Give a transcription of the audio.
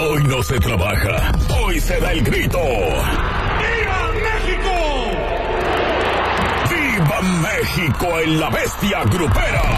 Hoy no se trabaja, hoy se da el grito. ¡Viva México! ¡Viva México en la bestia grupera!